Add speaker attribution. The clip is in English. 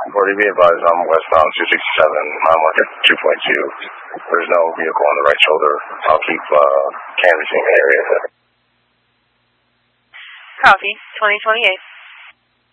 Speaker 1: 40, be advised, I'm westbound 267, I'm on 2.2. There's no vehicle on the right shoulder. I'll keep canvassing the area.
Speaker 2: Copy, 2028.